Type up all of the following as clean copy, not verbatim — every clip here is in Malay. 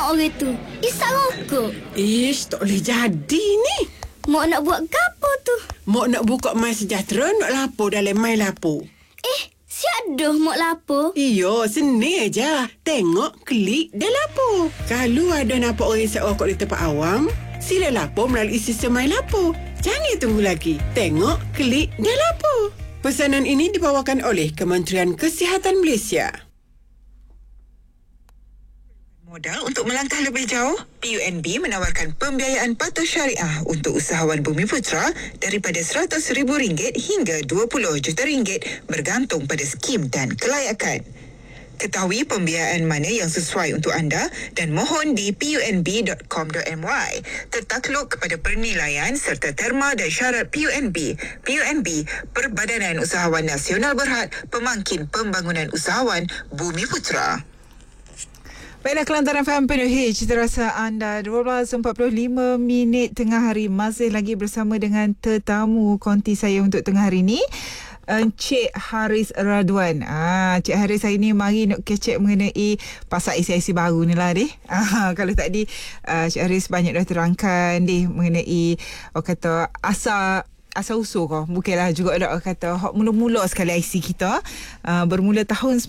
orang tu. Isap rokok. Ish, tak boleh jadi ni. Mak nak buat gapo tu? Mak nak buka My Sejahtera, nak lapor dalam My Lapor. Siap dah mak lapor. Iyo, seni aja. Tengok, klik dan lapor. Kalau ada nampak orang isap rokok di tempat awam, sila lapor melalui sistem My Lapor. Jangan tunggu lagi. Tengok, klik dan lapor. Pesanan ini dibawakan oleh Kementerian Kesihatan Malaysia. Modal untuk melangkah lebih jauh, PUNB menawarkan pembiayaan patuh syariah untuk usahawan Bumiputra daripada RM100,000 hingga RM20 juta bergantung pada skim dan kelayakan. Ketahui pembiayaan mana yang sesuai untuk anda dan mohon di punb.com.my. Tertakluk kepada penilaian serta terma dan syarat PUNB. PUNB, Perbadanan Usahawan Nasional Berhad, Pemangkin Pembangunan Usahawan Bumiputra. Baiklah, Kelantan FM penuhi cita rasa anda. 12.45 tengah hari. Masih lagi bersama dengan tetamu konti saya untuk tengah hari ini, Encik Haris Radwan. Cik Haris hari ni mari nak kecek mengenai pasal IC baru ni lah deh. Kalau tadi Cik Haris banyak dah terangkan deh mengenai kata asal usul kau. Bukanlah juga ada kata hak mula-mula sekali IC kita. Bermula tahun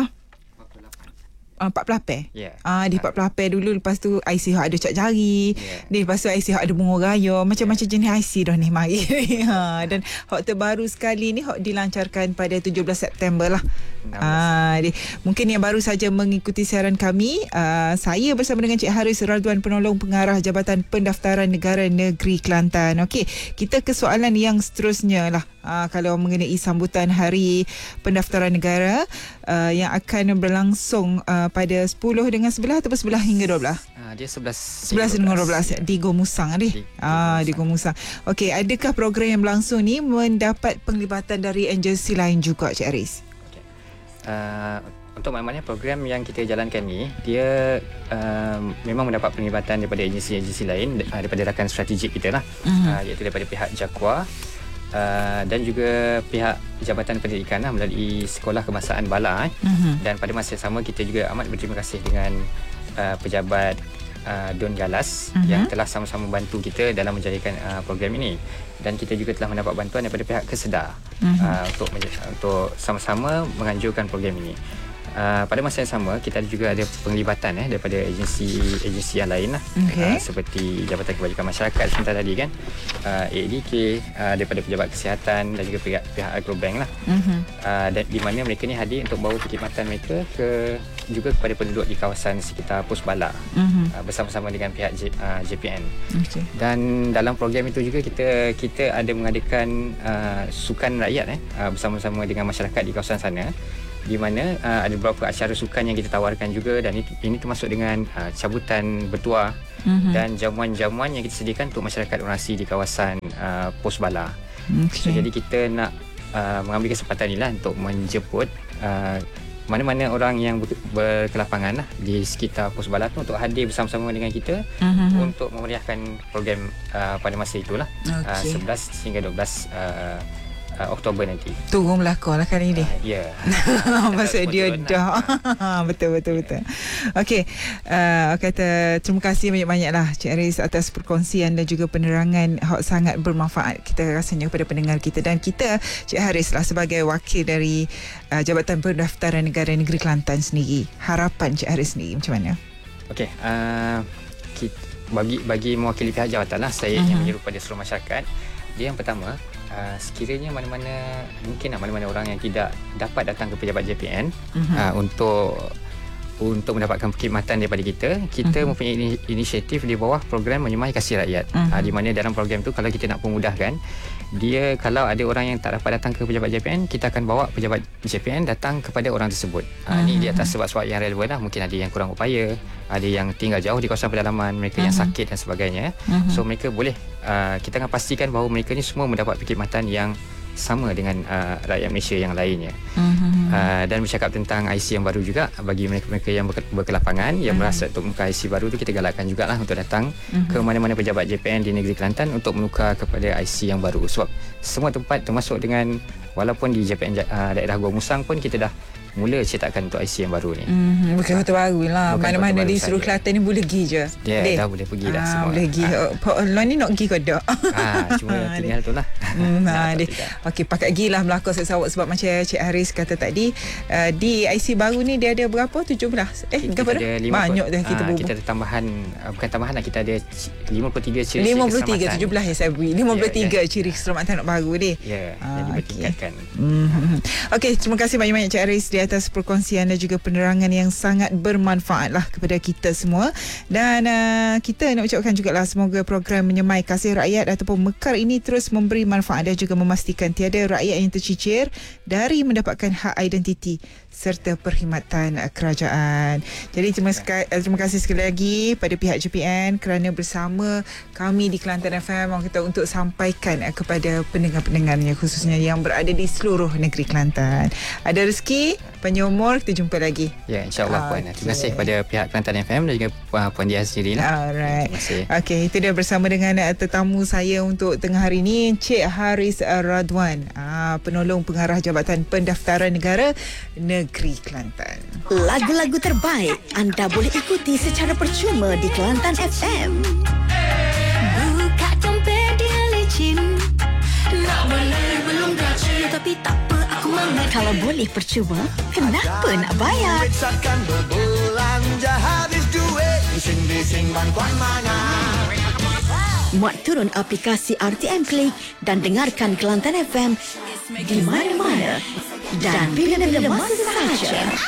48. Yeah. Di 48 dulu, lepas tu IC hak ada cat jari. Lepas tu IC hak ada bunga raya. Macam-macam jenis IC dah ni mari. Dan hak terbaru sekali ni hak dilancarkan pada 17 September lah. Mungkin yang baru saja mengikuti siaran kami, saya bersama dengan Cik Haris Radwan, penolong pengarah Jabatan Pendaftaran Negara Negeri Kelantan. Okey, kita ke soalan yang seterusnya lah. Kalau mengenai sambutan Hari Pendaftaran Negara yang akan berlangsung pada 10 dengan 11 atau 11 hingga 12? Dia 11 dengan 12 di Gomusang ni. Di Gomusang. Okey, adakah program yang berlangsung ni mendapat penglibatan dari agensi lain juga, Cik Haris? Untuk maknanya program yang kita jalankan ni, dia memang mendapat penglibatan daripada agensi-agensi lain, daripada rakan strategik kita lah, iaitu daripada pihak JAKWA dan juga pihak Jabatan Pendidikan lah, melalui Sekolah Kebangsaan Bala. Dan pada masa yang sama kita juga amat berterima kasih dengan pejabat Don Galas yang telah sama-sama bantu kita dalam menjayakan program ini. Dan kita juga telah mendapat bantuan daripada pihak Kesedar untuk sama-sama menganjurkan program ini. Pada masa yang sama kita juga ada penglibatan daripada agensi yang lain lah, seperti Jabatan Kebajikan Masyarakat sebentar tadi kan, ADK, daripada Pejabat Kesihatan dan juga pihak Agrobank lah. Dan di mana mereka ni hadir untuk bawa perkhidmatan mereka juga kepada penduduk di kawasan sekitar Pos Bala, bersama-sama dengan pihak JPN. Dan dalam program itu juga kita ada mengadakan sukan rakyat bersama-sama dengan masyarakat di kawasan sana, di mana ada beberapa acara sukan yang kita tawarkan juga, dan ini termasuk dengan cabutan bertuah dan jamuan-jamuan yang kita sediakan untuk masyarakat orasi di kawasan Pos Bala. So, jadi kita nak mengambil kesempatan inilah untuk menjemput mana-mana orang yang berkelapangan lah di sekitar Pos Bala tu untuk hadir bersama-sama dengan kita untuk memeriahkan program pada masa itulah, 11 hingga 12 Oktober nanti. Turun melakon lah kali ni. Ya. Maksud dia dah. Betul. Okey. Kata terima kasih banyak-banyak lah Cik Haris atas perkongsian dan juga penerangan hak sangat bermanfaat kita rasanya kepada pendengar kita. Dan kita, Cik Haris lah sebagai wakil dari Jabatan Pendaftaran Negara Negeri Kelantan sendiri, harapan Cik Haris sendiri macam mana? Okey. Bagi mewakili pihak jawatan lah, saya ingin menyeru pada seluruh masyarakat. Dia yang pertama, sekiranya mana-mana orang yang tidak dapat datang ke pejabat JPN untuk mendapatkan perkhidmatan daripada kita mempunyai inisiatif di bawah program Menyemai Kasih Rakyat, di mana dalam program tu kalau kita nak pemudahkan dia, kalau ada orang yang tak dapat datang ke pejabat JPN, kita akan bawa pejabat JPN datang kepada orang tersebut. Ini di atas sebab-sebab yang relevan lah. Mungkin ada yang kurang upaya, ada yang tinggal jauh di kawasan pedalaman, mereka yang sakit dan sebagainya. So mereka boleh, kita akan pastikan bahawa mereka ni semua mendapat perkhidmatan yang sama dengan rakyat Malaysia yang lainnya. Dan bercakap tentang IC yang baru juga, bagi mereka-mereka yang berkelapangan yang berhasrat untuk menukar IC baru tu, kita galakkan jugalah untuk datang ke mana-mana pejabat JPN di negeri Kelantan untuk menukar kepada IC yang baru. Sebab semua tempat termasuk dengan, walaupun di JPN daerah Gua Musang pun kita dah mula cetakkan untuk IC yang baru ni. Bukan kota baru lah. Bukan Mana-mana kota di baru seluruh saja. Kelantan ni boleh pergi je. Ya, dah boleh pergi dah semua. Boleh pergi. Pak Lon ni nak pergi ke tak? Cuma tinggal tu lah. Okey, pakat gila lah melakon sawak sebab macam Cik Haris kata tadi, di IC baru ni dia ada berapa? 17? Kita berapa ada dah? Banyak dah kita berbual. kita ada tambahan, bukan tambahan lah, kita ada 53 ciri 53, 17 ya saya beri. 53 ciri keselamatan anak baru ni. Ya, yang dipertingkatkan. Okey, terima kasih banyak-banyak Cik Haris di atas perkongsian dan juga penerangan yang sangat bermanfaat lah kepada kita semua. Dan kita nak ucapkan jugalah semoga program Menyemai Kasih Rakyat ataupun Mekar ini terus memberi manfaat dan juga memastikan tiada rakyat yang tercicir dari mendapatkan hak identiti serta perkhidmatan kerajaan. Jadi terima kasih sekali lagi pada pihak JPN kerana bersama kami di Kelantan FM orang kata untuk sampaikan kepada pendengar-pendengarnya khususnya yang berada di seluruh negeri Kelantan. Ada rezeki, panjang umur, kita jumpa lagi. Ya, insyaAllah Puan. Terima kasih kepada pihak Kelantan FM dan juga Puan Dia sendiri lah. Alright. Terima kasih. Okey, itu dia bersama dengan tetamu saya untuk tengah hari ini, Cik Haris Radwan, penolong pengarah Jabatan Pendaftaran Negara Negeri Kelantan. Lagu-lagu terbaik anda boleh ikuti secara percuma di Kelantan FM. Buka dompet dia licin. Nak boleh belum gaji, tapi tak apa aku mengerti. Kalau boleh percuma, kenapa nak bayar? Periksakan berbelanja habis duit, bising-bising bantuan mana? Muat turun aplikasi RTM Klik dan dengarkan Kelantan FM di mana-mana dan bila-bila masa sahaja.